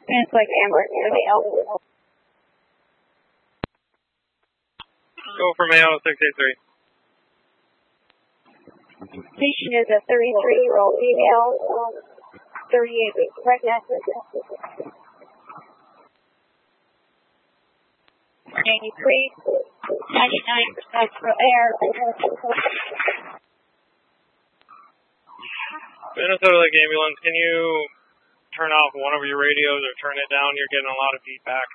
It's like ambulance available. Go for Mayo 683. Patient is a 33-year-old female, 38 weeks pregnant. 93, 99% for air. Minnesota Lake Ambulance, can you turn off one of your radios or turn it down? You're getting a lot of feedback.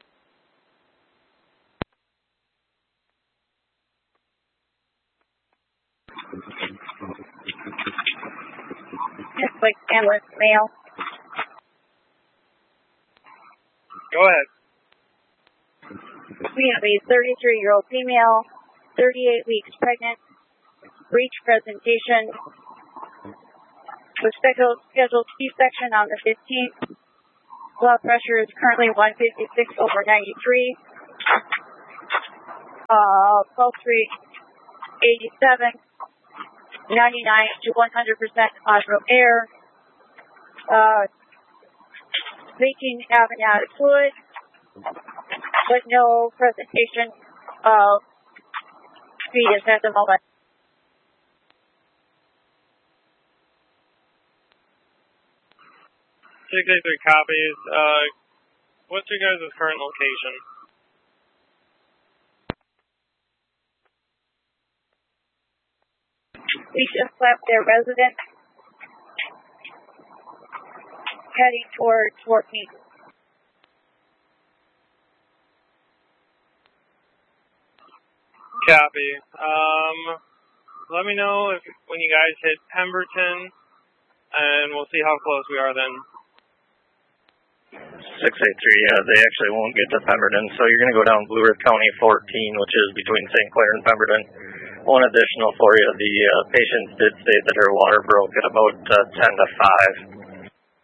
It's like ambulance male. Go ahead. We have a 33-year-old female, 38 weeks pregnant, breech presentation, with scheduled C-section on the 15th. Blood pressure is currently 156/93. Pulse rate 87, 99 to 100% osmotic air. Leaking amniotic fluid, but no presentation of fetus at the moment. 683 copies. What's your guys' current location? We just left their residence, heading towards Fort Meade. Copy. Let me know when you guys hit Pemberton, and we'll see how close we are then. 683, yeah, they actually won't get to Pemberton, so you're going to go down Blue Earth County 14, which is between St. Clair and Pemberton. One additional for you, the patient did state that her water broke at about 10 to 5.